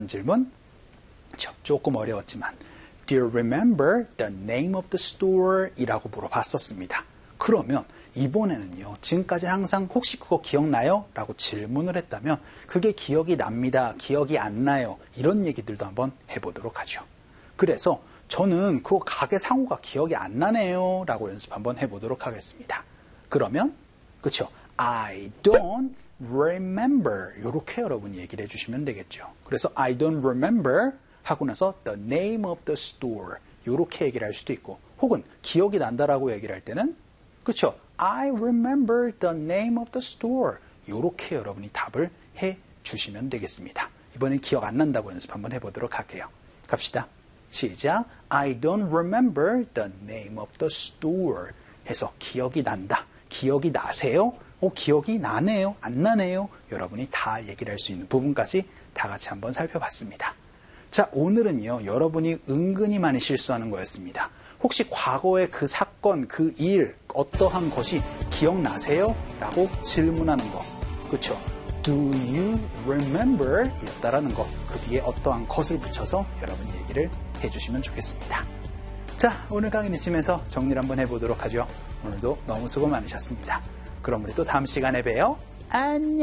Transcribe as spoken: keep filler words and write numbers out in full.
질문, 조금 어려웠지만 Do you remember the name of the store? 이라고 물어봤었습니다. 그러면 이번에는요, 지금까지는 항상 혹시 그거 기억나요? 라고 질문을 했다면 그게 기억이 납니다, 기억이 안 나요, 이런 얘기들도 한번 해보도록 하죠. 그래서 저는 그거 가게 상호가 기억이 안 나네요 라고 연습 한번 해보도록 하겠습니다. 그러면 그쵸? I don't remember 이렇게 여러분이 얘기를 해주시면 되겠죠. 그래서 I don't remember 하고 나서 the name of the store 이렇게 얘기를 할 수도 있고, 혹은 기억이 난다라고 얘기를 할 때는 그쵸? I remember the name of the store 이렇게 여러분이 답을 해주시면 되겠습니다. 이번엔 기억 안 난다고 연습 한번 해보도록 할게요. 갑시다. 시작. I don't remember the name of the store 해서 기억이 난다, 기억이 나세요? 어, 기억이 나네요, 안 나네요? 여러분이 다 얘기를 할 수 있는 부분까지 다 같이 한번 살펴봤습니다. 자, 오늘은요, 여러분이 은근히 많이 실수하는 거였습니다. 혹시 과거의 그 사건, 그 일, 어떠한 것이 기억나세요? 라고 질문하는 거. 그쵸? Do you remember? 이었다라는 거. 그 뒤에 어떠한 것을 붙여서 여러분이 얘기를 해주시면 좋겠습니다. 자, 오늘 강의는 이쯤에서 정리를 한번 해보도록 하죠. 오늘도 너무 수고 많으셨습니다. 그럼 우리 또 다음 시간에 봬요. 안녕!